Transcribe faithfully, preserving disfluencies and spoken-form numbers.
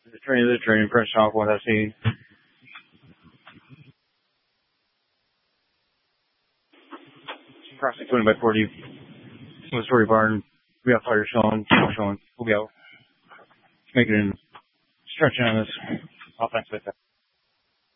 The train, the train, fresh off what I see. Crossing twenty by forty. From the story barn. We got fire showing, showing. We'll be out. Making it in, stretching on this offense like that.